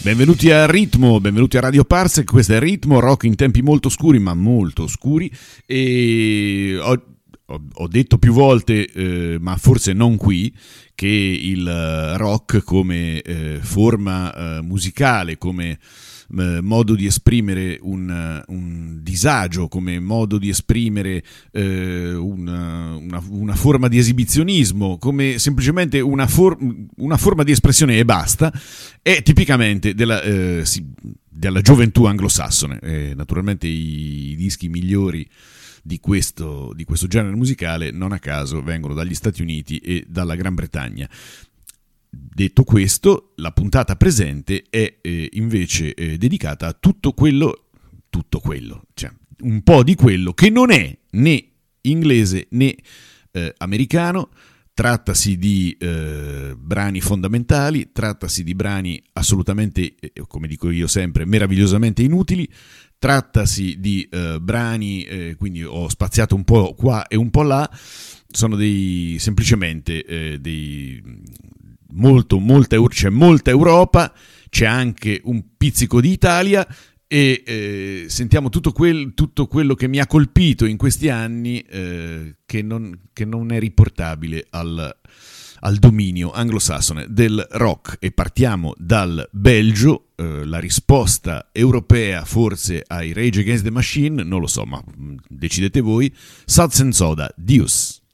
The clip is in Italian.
Benvenuti a Ritmo, benvenuti a Radio Parsec. Questo è Ritmo, rock in tempi molto oscuri, ma molto oscuri. E ho detto più volte, ma forse non qui, che il rock come forma musicale, come modo di esprimere un disagio, come modo di esprimere una forma di esibizionismo, come semplicemente una forma di espressione e basta, è tipicamente della gioventù anglosassone. Naturalmente i dischi migliori di questo genere musicale non a caso vengono dagli Stati Uniti e dalla Gran Bretagna. Detto questo, la puntata presente è invece dedicata a tutto quello, cioè un po' di quello che non è né inglese né americano. Trattasi di brani fondamentali, trattasi di brani assolutamente, come dico io sempre, meravigliosamente inutili, trattasi di brani, quindi ho spaziato un po' qua e un po' là, sono semplicemente c'è molta Europa, c'è anche un pizzico di Italia e sentiamo tutto quello che mi ha colpito in questi anni che non è riportabile al dominio anglosassone del rock. E partiamo dal Belgio, la risposta europea forse ai Rage Against the Machine, non lo so, ma decidete voi. Suds and Soda, Deuce.